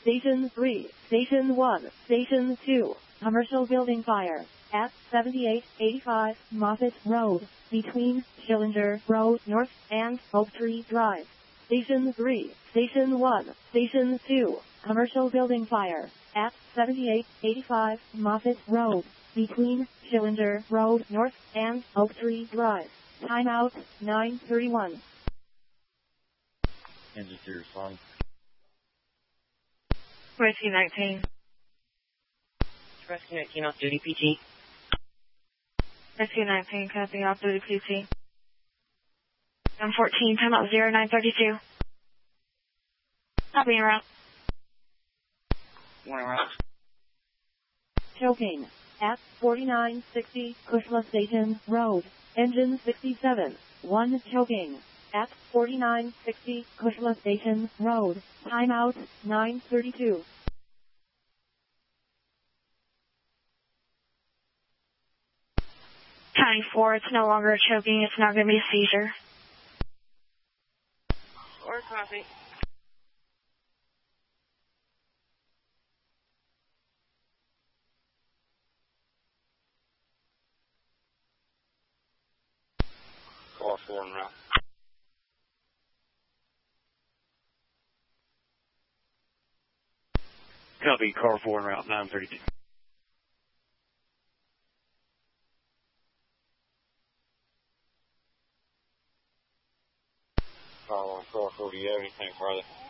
Station 3, Station 1, Station 2, commercial building fire at 7885 Moffett Road, between Schillinger Road North and Oak Tree Drive. Station 3, Station 1, Station 2, commercial building fire at 7885 Moffett Road, between Schillinger Road North and Oak Tree Drive. Timeout 9:31. Engine to respond. Rescue 19. Rescue 19 off duty PT. Rescue 19, copy off duty PT. I'm 14, timeout 0932. I'll be en route. Morning route. Choking at 4960 Kushla Station Road. Engine 67. 1 choking at 4960 Kushla Station Road. Timeout 9:32. County 4, it's no longer a choking, it's now going to be a seizure. Or copy. Car 4 en route. Copy, car 4 en route, 932. Car 1, car 40, you have anything further?